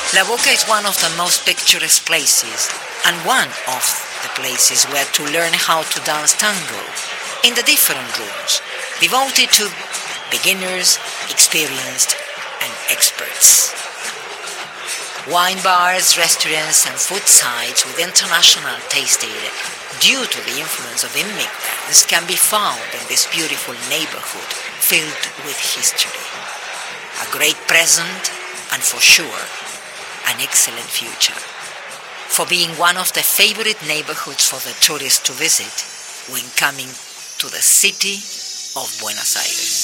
La Boca is one of the most picturesque places and one of the places where to learn how to dance tango in the different rooms devoted to beginners, experienced and experts. Wine bars, restaurants and food sites with international tasting due to the influence of immigrants can be found in this beautiful neighborhood filled with history. A great present and for sure an excellent future, for being one of the favorite neighborhoods for the tourists to visit when coming to the city of Buenos Aires.